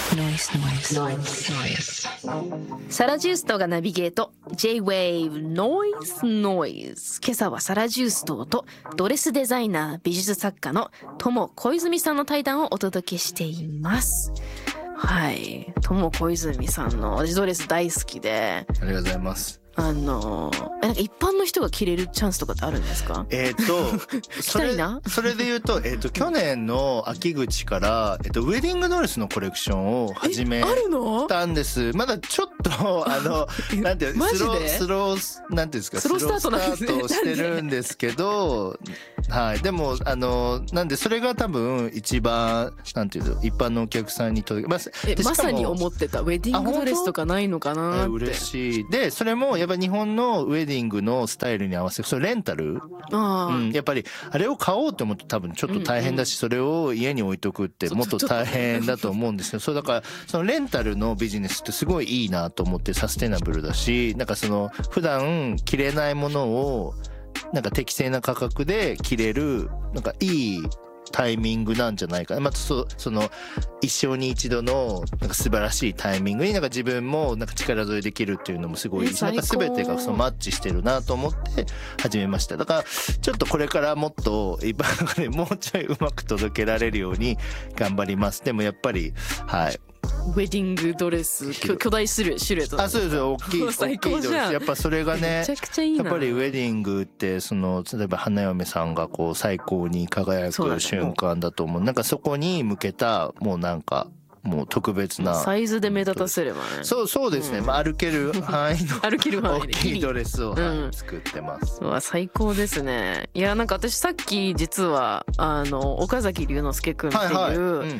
サラジューストがナビゲート J-Wave Noise Noise。 今朝はサラジューストとドレスデザイナー美術作家の友小泉さんの対談をお届けしています。はい、友小泉さんの私ドレス大好きで。 ありがとうございます。 なんか一般の人が着れるチャンスとかってあるんですか？ それで言うと、去年の秋口から、ウェディングドレスのコレクションを始めたんです。まだちょっとなんていうスローなんていうんですか、スロースタートしてるんですけど、はい。でもなんでそれが多分一番なんていうの一般のお客さんに届けます。 まさに思ってた。ウェディングドレスとかないのかなって。 嬉しい。でそれもやっぱ日本のウェディングのスタイルに合わせてそれレンタル、やっぱりあれを買おうと思うと多分ちょっと大変だし、それを家に置いとくってもっと大変だと思うんですけど、そうだからそのレンタルのビジネスってすごいいいなと思って、サステナブルだし、なんかその普段着れないものをなんか適正な価格で着れる、なんかいいタイミングなんじゃないかな。またその一生に一度のなんか素晴らしいタイミングになんか自分もなんか力添えできるっていうのもすごいいいし、なんか全てがそのマッチしてるなと思って始めました。だからちょっとこれからもっと一般でもうちょいうまく届けられるように頑張ります。でもやっぱりはい。 ウェディングドレス巨大シルエット。 そうですよ。大きい最高じゃん。 やっぱそれがね、 めちゃくちゃいいな。 やっぱりウェディングって例えば花嫁さんがこう最高に輝く瞬間だと思う。なんかそこに向けたもうなんかもう特別なサイズで目立たせればね。 そうですね。歩ける範囲の大きいドレスを作ってます。 最高ですね。いやなんか私さっき実は岡崎龍之介くんっていう、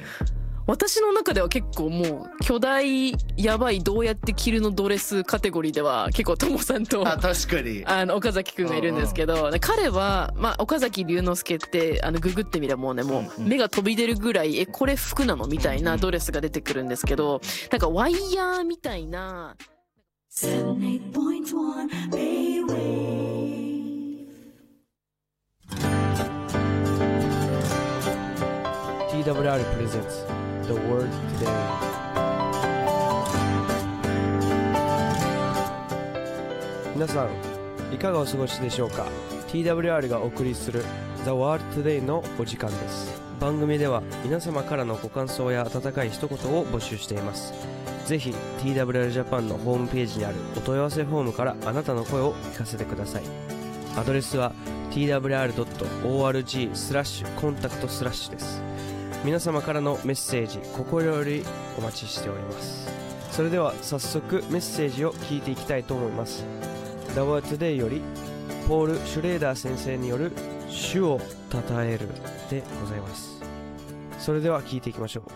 私の中では結構もう巨大やばいどうやって着るのドレスカテゴリーでは結構ともさんと確かに岡崎くんがいるんですけど、彼は岡崎龍之介ってググってみればもうね、もう目が飛び出るぐらいこれ服なのみたいなドレスが出てくるんですけど、なんかワイヤーみたいな。 TWR プレゼンツThe Word Today。 皆さんいかがお過ごしでしょうか。 TWR がお送りする The Word Today のお時間です。番組では皆様からのご感想や温かい一言を募集しています。ぜひ TWR ジャパンのホームページにあるお問い合わせフォームからあなたの声を聞かせてください。アドレスは twr.org/contact/ です。皆様からのメッセージ心よりお待ちしております。それでは早速メッセージを聞いていきたいと思います。 The Word Today よりポール・シュレーダー先生による主を称えるでございます。それでは聞いていきましょう。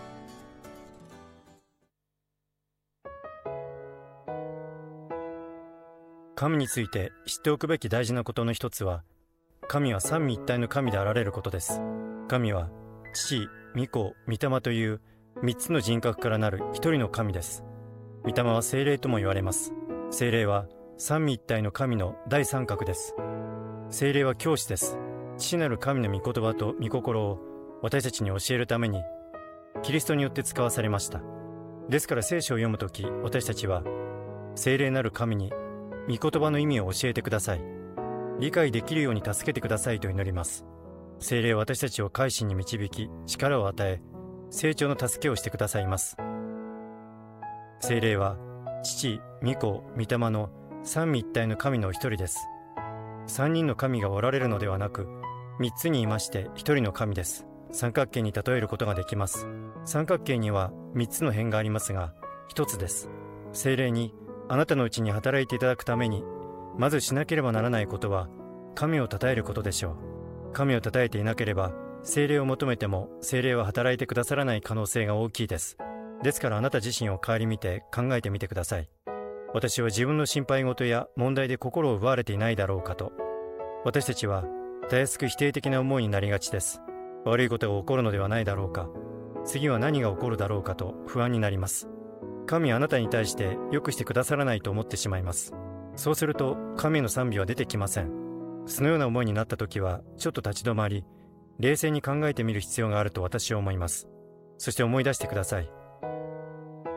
神について知っておくべき大事なことの一つは、神は三位一体の神であられることです。神は父、御子、御霊という三つの人格からなる一人の神です。御霊は聖霊とも言われます。聖霊は三位一体の神の第三角です。聖霊は教師です。父なる神の御言葉と御心を私たちに教えるためにキリストによって使わされました。ですから聖書を読むとき、私たちは聖霊なる神に御言葉の意味を教えてください、理解できるように助けてくださいと祈ります。聖霊は私たちを改心に導き、力を与え、成長の助けをしてくださいます。聖霊は父、御子、御霊の三位一体の神のお一人です。三人の神がおられるのではなく、三つにいまして一人の神です。三角形に例えることができます。三角形には三つの辺がありますが、一つです。聖霊にあなたのうちに働いていただくために、まずしなければならないことは神を称えることでしょう。神を称えていなければ、聖霊を求めても聖霊は働いてくださらない可能性が大きいです。ですからあなた自身を顧みて考えてみてください。私は自分の心配事や問題で心を奪われていないだろうかと。私たちはたやすく否定的な思いになりがちです。悪いことが起こるのではないだろうか、次は何が起こるだろうかと不安になります。神はあなたに対して良くしてくださらないと思ってしまいます。そうすると神への賛美は出てきません。そのような思いになった時はちょっと立ち止まり、冷静に考えてみる必要があると私は思います。そして思い出してください。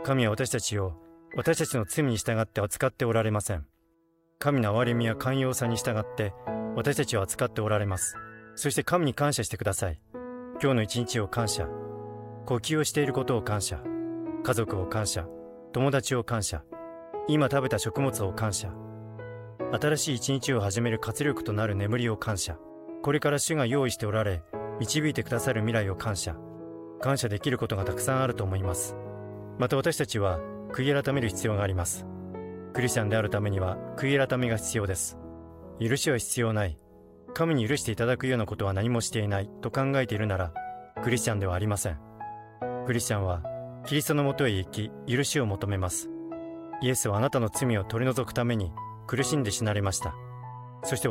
神は私たちを私たちの罪に従って扱っておられません。神の憐れみや寛容さに従って私たちを扱っておられます。そして神に感謝してください。今日の一日を感謝。呼吸をしていることを感謝。家族を感謝。友達を感謝。今食べた食物を感謝。新しい一日を始める活力となる眠りを感謝。これから主が用意しておられ導いてくださる未来を感謝。感謝できることがたくさんあると思います。また私たちは悔い改める必要があります。クリスチャンであるためには悔い改めが必要です。許しは必要ない。神に許していただくようなことは何もしていないと考えているならクリスチャンではありません。クリスチャンはキリストのもとへ行き許しを求めます。イエスはあなたの罪を取り除くために苦しんで死なれました。そして